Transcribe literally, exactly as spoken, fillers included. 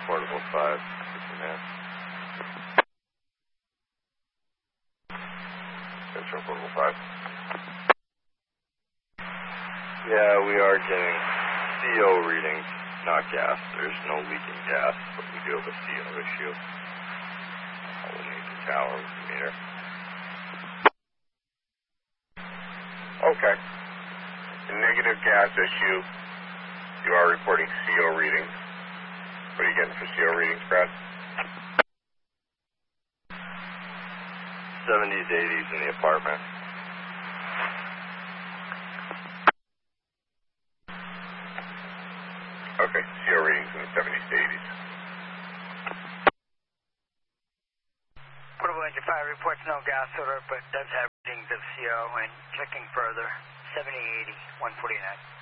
Portable five. Command. Central Portable five. Yeah, we are getting C O readings, not gas. There's no leaking gas, but we do have a C O issue. We'll need the tower with the meter. Okay. A negative gas issue. You are reporting C O readings. What are you getting for C O readings, Brad? seventies, eighties in the apartment. Okay, C O readings in the seventies to eighties. Portable Engine five reports no gas odor, but does have readings of C O and checking further. seventy, eighty, one forty-nine.